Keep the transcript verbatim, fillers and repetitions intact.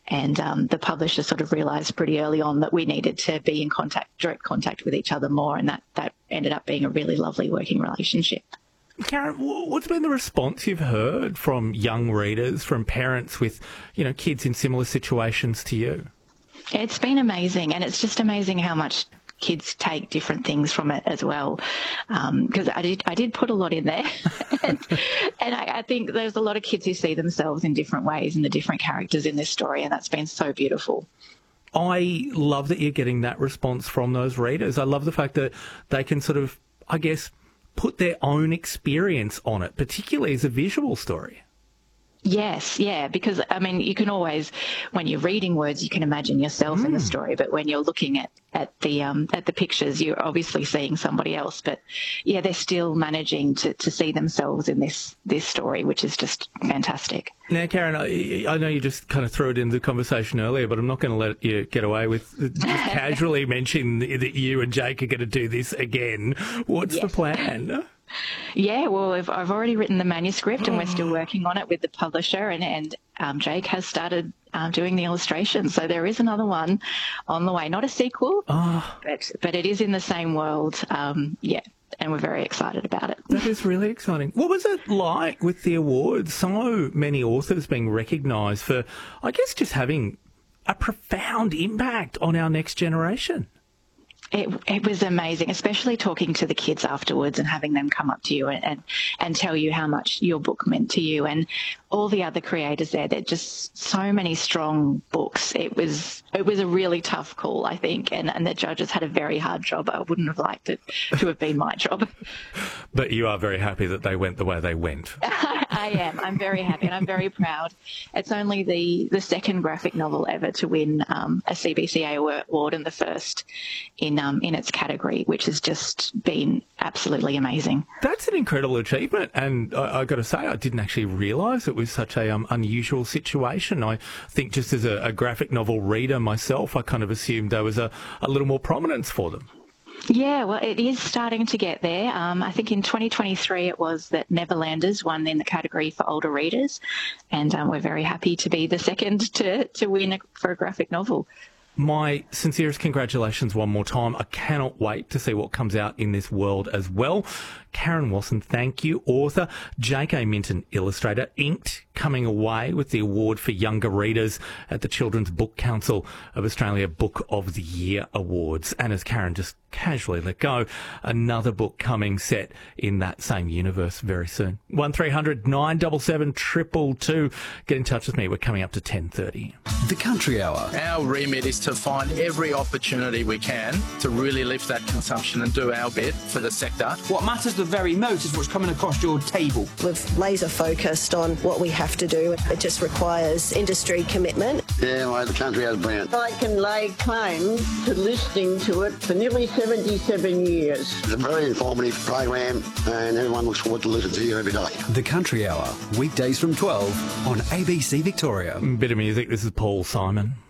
And um, the publisher sort of realised pretty early on that we needed to be in contact, direct contact with each other more, and that, that ended up being a really lovely working relationship. Karen, what's been the response you've heard from young readers, from parents with, you know, kids in similar situations to you? It's been amazing, and it's just amazing how much kids take different things from it as well, because um, I did I did put a lot in there, and, and I, I think there's a lot of kids who see themselves in different ways in the different characters in this story, and that's been so beautiful. I love that you're getting that response from those readers. I love the fact that they can sort of, I guess, put their own experience on it, particularly as a visual story. Yes, yeah, because, I mean, you can always, when you're reading words, you can imagine yourself mm. in the story, but when you're looking at, at the um, at the pictures, you're obviously seeing somebody else. But, yeah, they're still managing to, to see themselves in this, this story, which is just fantastic. Now, Karen, I, I know you just kind of threw it into the conversation earlier, but I'm not going to let you get away with just casually mentioning that you and Jake are going to do this again. What's yes. the plan? Yeah, well, I've, I've already written the manuscript and we're still working on it with the publisher, and, and um, Jake has started um, doing the illustrations. So there is another one on the way. Not a sequel, oh. but, but it is in the same world. Um, yeah, and we're very excited about it. That is really exciting. What was it like with the awards? So many authors being recognised for, I guess, just having a profound impact on our next generation. It, it was amazing, especially talking to the kids afterwards and having them come up to you and, and, and tell you how much your book meant to you, and all the other creators there. They're just so many strong books. It was it was a really tough call, I think, and, and the judges had a very hard job. I wouldn't have liked it to have been my job. But you are very happy that they went the way they went. I am. I'm very happy and I'm very proud. It's only the, the second graphic novel ever to win um, a C B C A award, and the first in um, in its category, which has just been absolutely amazing. That's an incredible achievement, and I, I got to say, I didn't actually realise it was such a um, unusual situation. I think just as a, a graphic novel reader myself, I kind of assumed there was a, a little more prominence for them. Yeah, well, it is starting to get there. Um, I think in twenty twenty-three it was that Neverlanders won in the category for older readers, and um, we're very happy to be the second to, to win a, for a graphic novel. My sincerest congratulations one more time. I cannot wait to see what comes out in this world as well. Karen Wasson, thank you. Author, J K Minton, illustrator. Inked, coming away with the award for younger readers at the Children's Book Council of Australia Book of the Year Awards. And as Karen just casually let go, another book coming set in that same universe very soon. one three hundred nine seven seven two two two. Get in touch with me. We're coming up to ten thirty. The Country Hour. Our remit is to find every opportunity we can to really lift that consumption and do our bit for the sector. What matters the very most is what's coming across your table. We've laser focused on what we have to do. It just requires industry commitment. Yeah, well, the Country Hour is brilliant. I can lay claim to listening to it for nearly seventy-seven years. It's a very informative program and everyone looks forward to listen to you every day. The Country Hour, weekdays from twelve on A B C Victoria. Bit of music. This is Paul Simon.